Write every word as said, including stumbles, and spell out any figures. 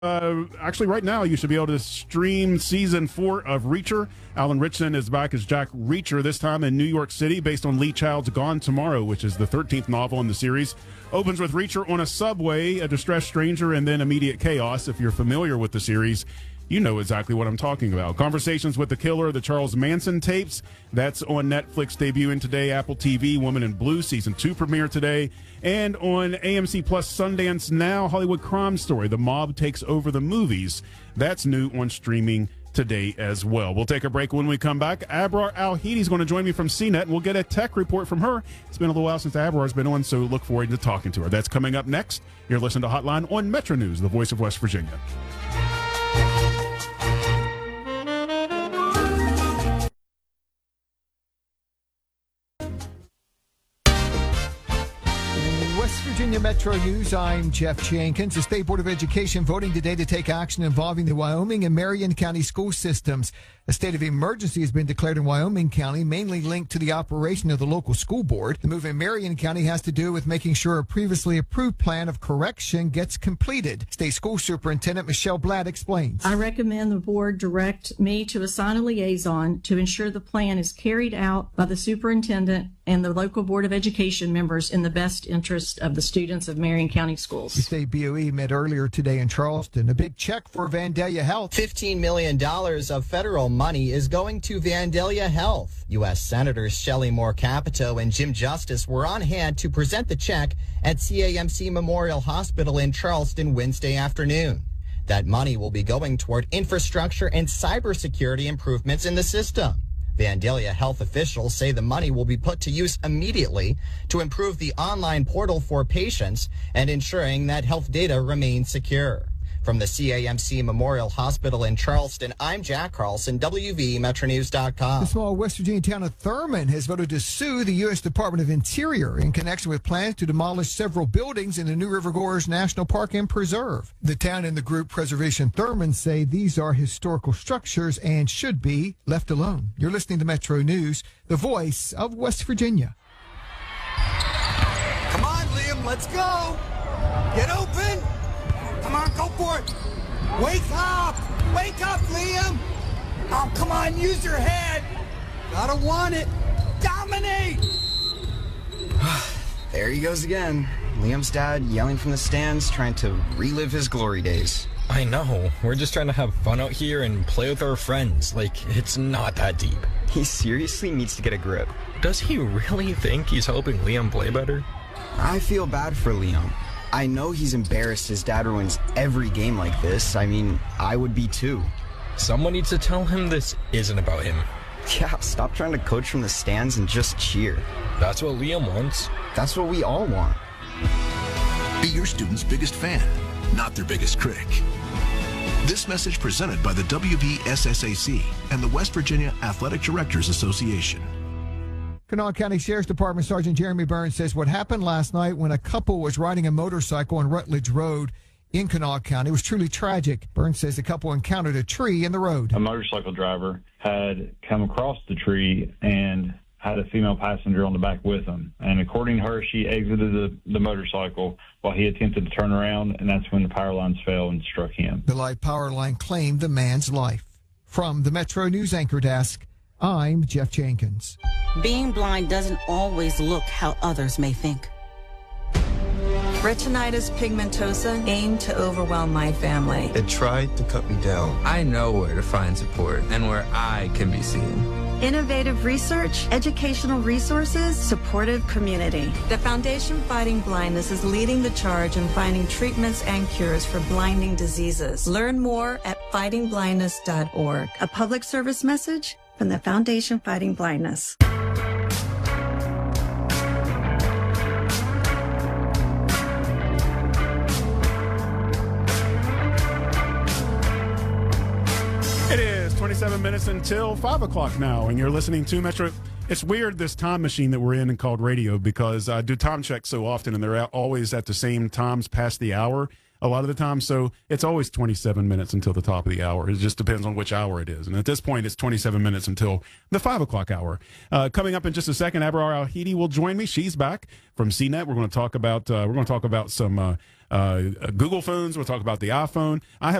Uh, actually, right now, you should be able to stream season four of Reacher. Alan Ritchson is back as Jack Reacher, this time in New York City, based on Lee Child's Gone Tomorrow, which is the thirteenth novel in the series. Opens with Reacher on a subway, a distressed stranger, and then immediate chaos. If you're familiar with the series, you know exactly what I'm talking about. Conversations with the Killer, the Charles Manson tapes. That's on Netflix, debuting today. Apple T V, Woman in Blue, season two premiere today. And on A M C Plus Sundance Now, Hollywood Crime Story, The Mob Takes Over the Movies. That's new on streaming today as well. We'll take a break. When we come back, Abrar Al-Heidi is going to join me from C net, and we'll get a tech report from her. It's been a little while since Abrar has been on, so look forward to talking to her. That's coming up next. You're listening to Hotline on Metro News, the voice of West Virginia. West Virginia Metro News, I'm Jeff Jenkins. The State Board of Education voting today to take action involving the Wyoming and Marion County school systems. A state of emergency has been declared in Wyoming County, mainly linked to the operation of the local school board. The move in Marion County has to do with making sure a previously approved plan of correction gets completed. State School Superintendent Michelle Blatt explains. I recommend the board direct me to assign a liaison to ensure the plan is carried out by the superintendent and the local Board of Education members in the best interest of the students of Marion County schools. The state B O E met earlier today in Charleston. A big check for Vandalia Health. fifteen million dollars of federal money is going to Vandalia Health. U S Senators Shelley Moore Capito and Jim Justice were on hand to present the check at C A M C Memorial Hospital in Charleston Wednesday afternoon. That money will be going toward infrastructure and cybersecurity improvements in the system. Vandalia Health officials say the money will be put to use immediately to improve the online portal for patients and ensuring that health data remains secure. From the C A M C Memorial Hospital in Charleston, I'm Jack Carlson, W V Metro News dot com. The small West Virginia town of Thurman has voted to sue the U S Department of Interior in connection with plans to demolish several buildings in the New River Gorge National Park and Preserve. The town and the group Preservation Thurman say these are historical structures and should be left alone. You're listening to Metro News, the voice of West Virginia. Come on, Liam, let's go. Get open. Come on, go for it. Wake up. Wake up, Liam. Oh, come on, use your head. Gotta want it. Dominate. There he goes again. Liam's dad yelling from the stands, trying to relive his glory days. I know. We're just trying to have fun out here and play with our friends. Like, it's not that deep. He seriously needs to get a grip. Does he really think he's helping Liam play better? I feel bad for Liam. I know he's embarrassed his dad ruins every game like this. I mean, I would be too. Someone needs to tell him this isn't about him. Yeah, stop trying to coach from the stands and just cheer. That's what Liam wants. That's what we all want. Be your student's biggest fan, not their biggest critic. This message presented by the W V S S A C and the West Virginia Athletic Directors Association. Kanawha County Sheriff's Department Sergeant Jeremy Burns says what happened last night when a couple was riding a motorcycle on Rutledge Road in Kanawha County was truly tragic. Burns says the couple encountered a tree in the road. A motorcycle driver had come across the tree and had a female passenger on the back with him. And according to her, she exited the, the motorcycle while he attempted to turn around, and that's when the power lines fell and struck him. The live power line claimed the man's life. From the Metro News Anchor Desk, I'm Jeff Jenkins. Being blind doesn't always look how others may think. Retinitis pigmentosa aimed to overwhelm my family. It tried to cut me down. I know where to find support and where I can be seen. Innovative research, educational resources, supportive community. The Foundation Fighting Blindness is leading the charge in finding treatments and cures for blinding diseases. Learn more at fighting blindness dot org. A public service message from the Foundation Fighting Blindness. It is twenty-seven minutes until five o'clock now, and you're listening to Metro. It's weird, this time machine that we're in and called radio, because I do time checks so often, and they're always at the same times past the hour a lot of the time. So it's always twenty-seven minutes until the top of the hour. It just depends on which hour it is. And at this point, it's twenty-seven minutes until the five o'clock hour. Uh, coming up in just a second, Abrar Al-Heidi will join me. She's back from C net. We're going to talk about uh, we're going to talk about some. Uh, uh, Google phones. We'll talk about the iPhone. I have